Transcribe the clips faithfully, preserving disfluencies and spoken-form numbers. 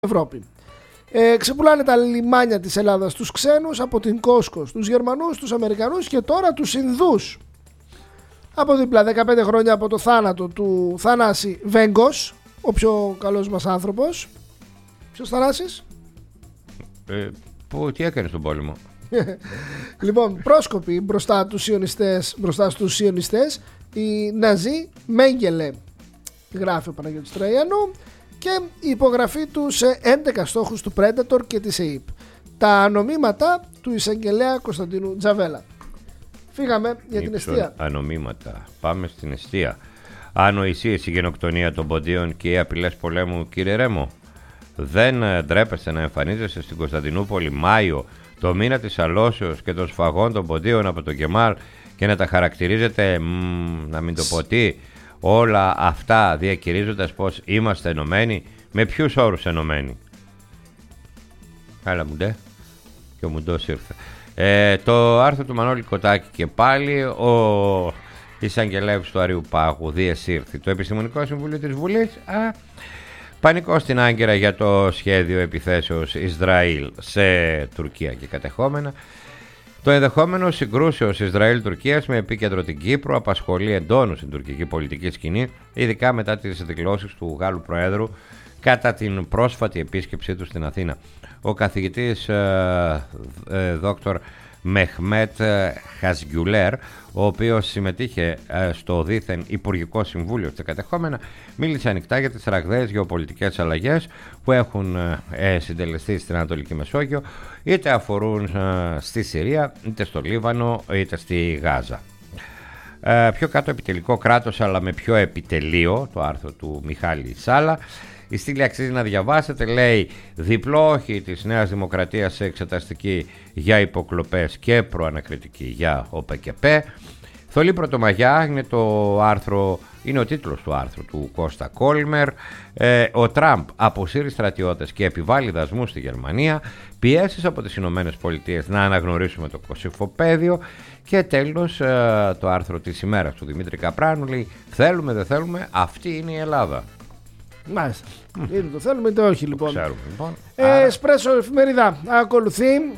Ευρώπη. Ε, ξεπουλάνε τα λιμάνια της Ελλάδας στους ξένους, από την Κόσκο, τους Γερμανούς, τους Αμερικανούς και τώρα τους Ινδούς. Από δίπλα, δεκαπέντε χρόνια από το θάνατο του Θανάση Βέγκος, ο πιο καλός μας άνθρωπος. Ποιος Θανάσης? Ε, που, τι έκανε στον πόλεμο? Λοιπόν, πρόσκοποι μπροστά, τους σιωνιστές, μπροστά στους σιωνιστές, η Ναζί Μέγκελε, γράφει ο Παναγιώτης Τραγιανού, και η υπογραφή του σε έντεκα στόχους του Predator και της ΕΙΠ. Τα νομίματα του εισαγγελέα Κωνσταντίνου Τζαβέλα. Φύγαμε για την εστία. Ανομήματα. Πάμε στην εστία. Ανοησίες, η γενοκτονία των ποντίων και οι απειλές πολέμου, κύριε Ρέμο. Δεν ντρέπεστε να εμφανίζεστε στην Κωνσταντινούπολη Μάιο, το μήνα της αλώσεως και των σφαγών των ποντίων από τον Κεμάλ, και να τα χαρακτηρίζετε, μ, να μην το πω τι, όλα αυτά διακηρύζοντας πως είμαστε ενωμένοι? Με ποιους όρους ενωμένοι? Έλα μουντέ. Και ο μουντός ήρθε. Ε, το άρθρο του Μανώλη Κοτάκη και πάλι. Ο εισαγγελέας του Αριού Πάγου διεσύρθη το Επιστημονικό Συμβούλιο της Βουλής. Α, πανικό στην Άγκυρα για το σχέδιο επιθέσεως Ισραήλ σε Τουρκία και κατεχόμενα. Το ενδεχόμενο συγκρούσεως Ισραήλ-Τουρκίας με επίκεντρο την Κύπρο απασχολεί εντόνως την τουρκική πολιτική σκηνή, ειδικά μετά τις δηλώσεις του Γάλλου Προέδρου κατά την πρόσφατη επίσκεψή του στην Αθήνα. Ο καθηγητής ε, ε, δόκτωρ Μεχμέτ Χασγκιουλέρ, ο οποίος συμμετείχε ε, στο δίθεν Υπουργικό Συμβούλιο στα κατεχόμενα, μίλησε ανοιχτά για τις ραγδαίες γεωπολιτικές αλλαγές που έχουν ε, συντελεστεί στην Ανατολική Μεσόγειο, είτε αφορούν ε, στη Συρία, είτε στο Λίβανο, είτε στη Γάζα. Ε, πιο κάτω, επιτελικό κράτος αλλά με πιο επιτελείο, το άρθρο του Μιχάλη Σάλα. Η στήλη αξίζει να διαβάσετε, λέει: διπλό όχι της Νέας Δημοκρατίας σε εξεταστική για υποκλοπές και προανακριτική για ΟΠΕΚΕΠΕ. Θολή Πρωτομαγιά είναι το άρθρο, είναι ο τίτλος του άρθρου του Κώστα Κόλμερ. Ε, ο Τραμπ αποσύρει στρατιώτες και επιβάλλει δασμούς στη Γερμανία. Πιέσεις από τις Ηνωμένες Πολιτείες να αναγνωρίσουμε το Κωσυφοπαίδιο. Και τέλος ε, το άρθρο της ημέρας του Δημήτρη Καπράνου, λέει: θέλουμε δεν θέλουμε, αυτή είναι η Ελλάδα. Μάλιστα. Mm. Είτε το θέλουμε είτε όχι, λοιπόν. Ξέρουμε, λοιπόν. Ε, Εσπρέσο εφημερίδα ακολουθεί. Ε,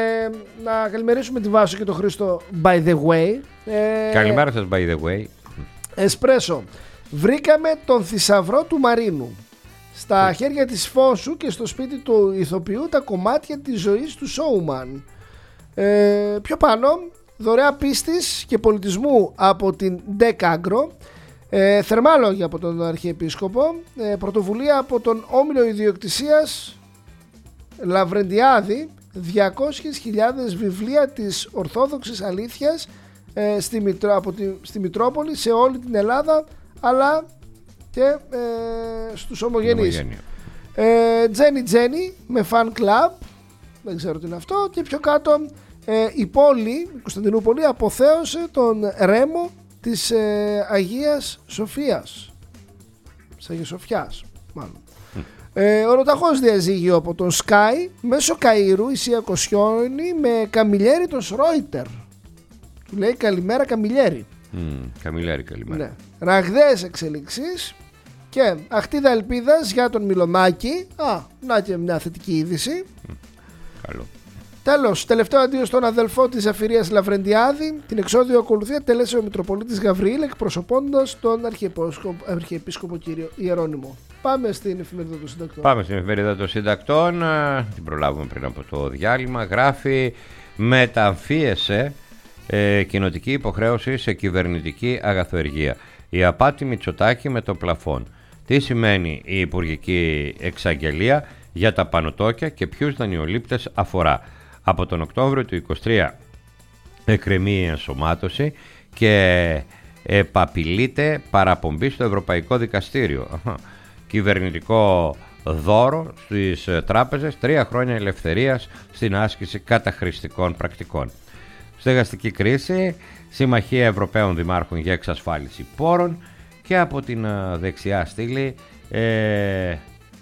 να καλημερίσουμε τη Βάσο και τον Χρήστο, by the way. Ε, Καλημέρα σας, by the way. Εσπρέσο. Βρήκαμε τον θησαυρό του Μαρίνου. Στα mm. χέρια της Φώσου και στο σπίτι του ηθοποιού τα κομμάτια της ζωής του Σόουμαν. Ε, πιο πάνω, δωρεά πίστης και πολιτισμού από την Ντεκάγκρο. Ε, θερμά λόγια από τον Αρχιεπίσκοπο, ε, πρωτοβουλία από τον Όμιλο Ιδιοκτησίας Λαβρεντιάδη, διακόσιες χιλιάδες βιβλία της Ορθόδοξης Αλήθειας ε, στη, Μητρό, από τη, στη Μητρόπολη, σε όλη την Ελλάδα, αλλά και ε, στους ομογενείς. ε, Τζένι Τζένι με fan club, δεν ξέρω τι είναι αυτό. Και πιο κάτω, ε, η πόλη, η Κωνσταντινούπολη, αποθέωσε τον Ρέμο της ε, Αγίας Σοφίας, της Αγίας Σοφιάς μάλλον. Mm. ε, Οροταχώς διαζύγιο από τον Sky μέσω Καΐρου, η Σία Κοσιόνη με Καμιλιέρη τον Σρόιτερ. Του λέει καλημέρα Καμιλιέρη. mm, Καμιλιέρη καλημέρα. Ναι. Ραγδαίες εξελίξεις και αχτίδα ελπίδας για τον Μιλονάκη. Α, να και μια θετική είδηση. mm, Καλό. Τέλος, τελευταίο αντίο στον αδελφό της Αφηρίας Λαβρεντιάδη. Την εξώδιο ακολουθία τελέσε ο Μητροπολίτης Γαβριήλ, εκπροσωπώντας τον Αρχιεπίσκοπο, Αρχιεπίσκοπο κύριο Ιερώνυμο. Πάμε στην εφημερίδα των συντακτών. Πάμε στην εφημερίδα των συντακτών. Την προλάβουμε πριν από το διάλειμμα. Γράφει: μεταμφίεσε ε, κοινοτική υποχρέωση σε κυβερνητική αγαθοεργία. Η απάτη Μητσοτάκη με το πλαφόν. Τι σημαίνει η υπουργική εξαγγελία για τα πανωτόκια και ποιους δανειολήπτες αφορά? Από τον Οκτώβριο του είκοσι τρία εκκρεμεί η ενσωμάτωση και επαπειλείται παραπομπή στο Ευρωπαϊκό Δικαστήριο. Κυβερνητικό δώρο στις τράπεζες, τρία χρόνια ελευθερίας στην άσκηση καταχρηστικών πρακτικών. Στεγαστική κρίση, Συμμαχία Ευρωπαίων Δημάρχων για εξασφάλιση πόρων. Και από την δεξιά στήλη, ε,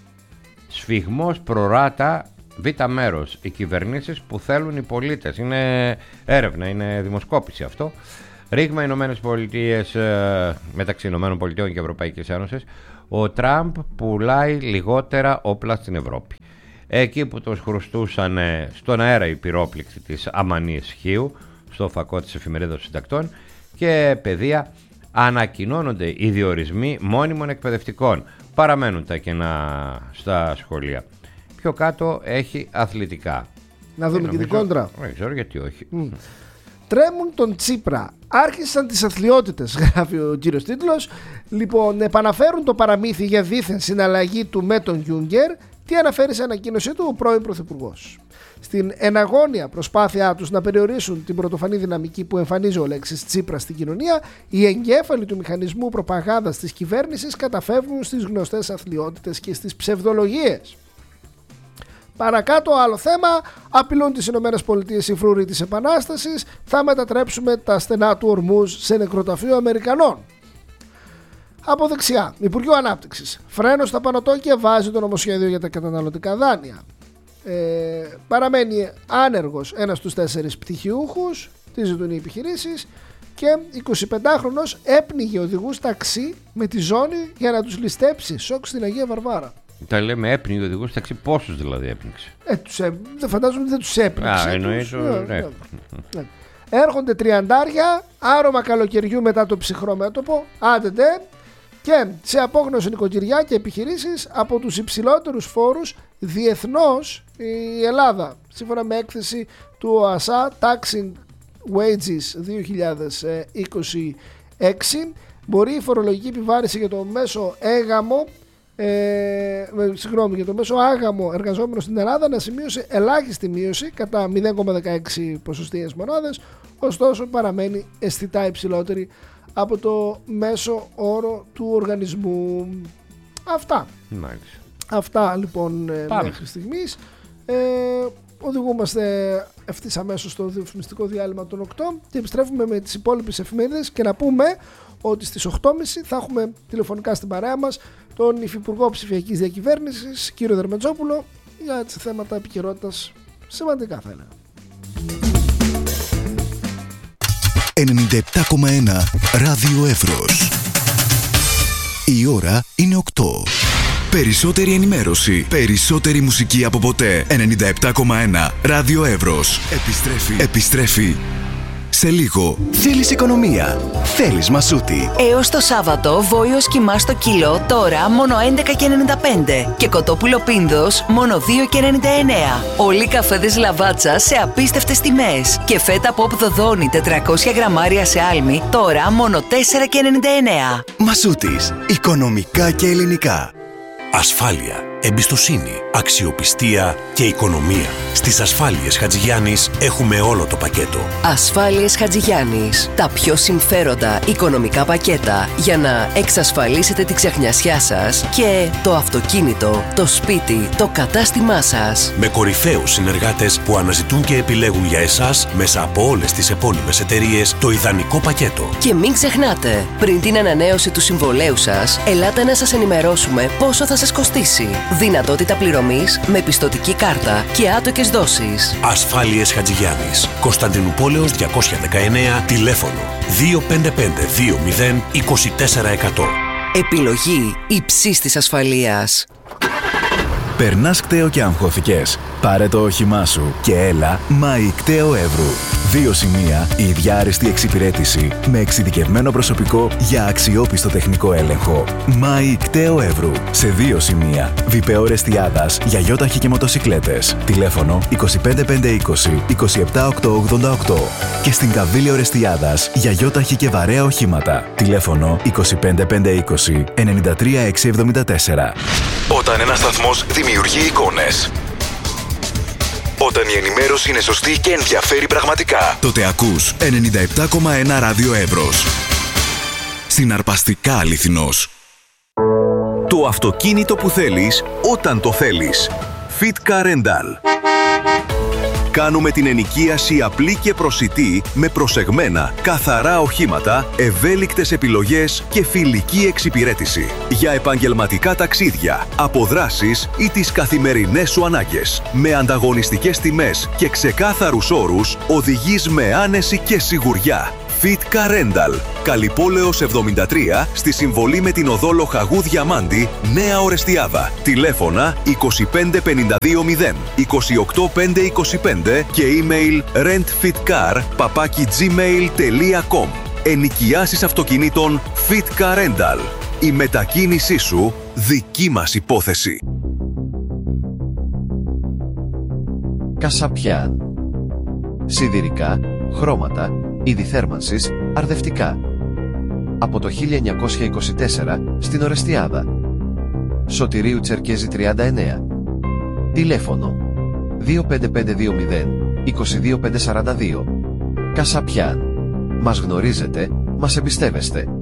σφιγμός προράτα β' μέρος, οι κυβερνήσεις που θέλουν οι πολίτες. Είναι έρευνα, είναι δημοσκόπηση αυτό. Ρήγμα Ηνωμένες Πολιτείες, μεταξύ Ηνωμένων Πολιτείων και Ευρωπαϊκής Ένωσης. ο Τραμπ πουλάει λιγότερα όπλα στην Ευρώπη. Εκεί που τους χρωστούσαν στον αέρα οι πυρόπληκτοι της Αμανής Χίου, στο φακό της Εφημερίδας Συντακτών, και παιδεία, ανακοινώνονται οι διορισμοί μόνιμων εκπαιδευτικών. Παραμένουν τα κενά στα σχολεία. Πιο κάτω έχει αθλητικά. Να δούμε και την κόντρα. Δεν ξέρω γιατί όχι. Mm. Τρέμουν τον Τσίπρα. Άρχισαν τις αθλιότητες, γράφει ο κύριος τίτλος. Λοιπόν, επαναφέρουν το παραμύθι για δίθεν συναλλαγή του με τον Γιούγκερ. Τι αναφέρει σε ανακοίνωσή του ο πρώην Πρωθυπουργός. Στην εναγώνια προσπάθειά τους να περιορίσουν την πρωτοφανή δυναμική που εμφανίζει ο Αλέξης Τσίπρας στην κοινωνία, οι εγκέφαλοι του μηχανισμού προπαγάνδας της κυβέρνησης καταφεύγουν στις γνωστές αθλιότητες και στις ψευδολογίες. Παρακάτω, άλλο θέμα, απειλούν τις ΗΠΑ οι φρούροι της Επανάστασης, θα μετατρέψουμε τα στενά του Ορμούζ σε νεκροταφείο Αμερικανών. Από δεξιά, Υπουργείο Ανάπτυξης. Φρένο στα πανωτόκια, βάζει το νομοσχέδιο για τα καταναλωτικά δάνεια. Ε, παραμένει άνεργος ένας στους τέσσερις πτυχιούχους, τι ζητούν οι επιχειρήσεις, και εικοσιπεντάχρονος έπνιγε οδηγούς ταξί με τη ζώνη για να τους ληστέψει. Σοκ στην Αγία Βαρβάρα. Τα λέμε έπνιγε οδηγούς ταξί, πόσους δηλαδή έπνιξε? Ε, τους έ... Δεν φαντάζομαι ότι δεν τους έπνιξε. Α, εννοείς το... ναι, ναι. Ναι. Έρχονται τριαντάρια, άρωμα καλοκαιριού μετά το ψυχρό μέτωπο, άντετε, και σε απόγνωση νοικοκυριά και επιχειρήσεις από τους υψηλότερους φόρους διεθνώς η Ελλάδα. Σύμφωνα με έκθεση του ΟΑΣΑ Taxing Wages δύο χιλιάδες είκοσι έξι, μπορεί η φορολογική επιβάρηση για το μέσο έγαμο ε, συγγνώμη, για το μέσο άγαμο εργαζόμενο στην Ελλάδα να σημείωσε ελάχιστη μείωση κατά μηδέν κόμμα δεκαέξι ποσοστιαίες μονάδες, ωστόσο παραμένει αισθητά υψηλότερη από το μέσο όρο του οργανισμού. Αυτά. Μάλιστα. Αυτά λοιπόν. Πάμε. Μέχρι στιγμής. Ε, οδηγούμαστε ευθύς αμέσως στο διαφημιστικό διάλειμμα των οκτώ και επιστρέφουμε με τις υπόλοιπες εφημερίδες, και να πούμε ότι στις οκτώ και μισή θα έχουμε τηλεφωνικά στην παρέα μας τον Υφυπουργό Ψηφιακής Διακυβέρνησης, κύριο Δερμετζόπουλο, για τις θέματα επικαιρότητας σημαντικά, θα έλεγα. ενενήντα επτά κόμμα ένα Ράδιο Εύρος. Η ώρα είναι οκτώ. Περισσότερη ενημέρωση, περισσότερη μουσική από ποτέ. ενενήντα επτά κόμμα ένα Ράδιο Εύρος. Επιστρέφει. Επιστρέφει. Σε λίγο. Θέλεις οικονομία. Θέλεις Μασούτη. Έως το Σάββατο, βόηος κιμά στο κιλό, τώρα μόνο έντεκα και ενενήντα πέντε. Και κοτόπουλο πίνδος μόνο δύο και ενενήντα εννέα. Όλοι οι καφέδες Λαβάτσα σε απίστευτες τιμές. Και φέτα Pop Δοδόνη τετρακόσια γραμμάρια σε άλμη, τώρα μόνο τέσσερα και ενενήντα εννέα. Μασούτης. Οικονομικά και ελληνικά. Ασφάλεια, εμπιστοσύνη, αξιοπιστία και οικονομία. Στις Ασφάλειες Χατζηγιάννης έχουμε όλο το πακέτο. Ασφάλειες Χατζηγιάννης. Τα πιο συμφέροντα οικονομικά πακέτα για να εξασφαλίσετε τη ξεχνιασιά σας και το αυτοκίνητο, το σπίτι, το κατάστημά σας. Με κορυφαίους συνεργάτες που αναζητούν και επιλέγουν για εσάς μέσα από όλες τις επώνυμες εταιρείες το ιδανικό πακέτο. Και μην ξεχνάτε, πριν την ανανέωση του συμβολέου σας, ελάτε να σας ενημερώσουμε πόσο θα σας κοστίσει. Δυνατότητα πληρωμής με πιστωτική κάρτα και άτοκες δόσεις. Ασφάλειες Χατζηγιάννης. Κωνσταντινούπολεως διακόσια δεκαεννέα, τηλέφωνο δύο πέντε πέντε δύο μηδέν είκοσι τέσσερα εκατό. Επιλογή υψής της ασφαλείας. Περνάς κταίο και αγχώθηκες? Πάρε το όχημά σου και έλα Μάη Κταίο Εύρου. Δύο σημεία, η ίδια άριστη εξυπηρέτηση με εξειδικευμένο προσωπικό για αξιόπιστο τεχνικό έλεγχο. Μάη Κταίο Εύρου. Σε δύο σημεία, Βιπαιό Ρεστιάδας για γιόταχη και μοτοσικλέτες. Τηλέφωνο είκοσι πέντε πεντακόσια είκοσι είκοσι επτά οκτακόσια ογδόντα οκτώ. Και στην Καβίλιο Ρεστιάδας για γιόταχη και βαρέα οχήματα. Τηλέφωνο είκοσι πέντε πεντακόσια είκοσι ενενήντα τρία εξακόσια εβδομήντα τέσσερα. Όταν ένας σταθμός δημιουργεί εικόνες, όταν η ενημέρωση είναι σωστή και ενδιαφέρει πραγματικά, τότε ακούς ενενήντα επτά κόμμα ένα Ράδιο Εύρος. Συναρπαστικά αληθινός. το αυτοκίνητο που θέλεις όταν το θέλεις. Fitka Rental. Κάνουμε την ενοικίαση απλή και προσιτή με προσεγμένα, καθαρά οχήματα, ευέλικτες επιλογές και φιλική εξυπηρέτηση. Για επαγγελματικά ταξίδια, αποδράσεις ή τις καθημερινές σου ανάγκες. Με ανταγωνιστικές τιμές και ξεκάθαρους όρους, οδηγείς με άνεση και σιγουριά. Fit Car Rental. Καλυπόλεως εβδομήντα τρία στη συμβολή με την οδό Λοχαγού Διαμάντη, Νέα Ορεστιάδα. Τηλέφωνα είκοσι πέντε πενήντα δύο μηδέν είκοσι οκτώ πεντακόσια είκοσι πέντε και email rentfitcar παπάκι gmail τελεία com. Ενοικιάσεις αυτοκινήτων Fit Car Rental. Η μετακίνησή σου δική μας υπόθεση. Κασαπιάν. Σιδηρικά, χρώματα, είδη θέρμανσης, αρδευτικά. Από το χίλια εννιακόσια είκοσι τέσσερα στην Ορεστιάδα. Σωτηρίου Τσερκέζη τριάντα εννέα. Τηλέφωνο δύο πέντε πέντε δύο μηδέν είκοσι δύο πεντακόσια σαράντα δύο. Κασαπιάν. Μας γνωρίζετε, μας εμπιστεύεστε.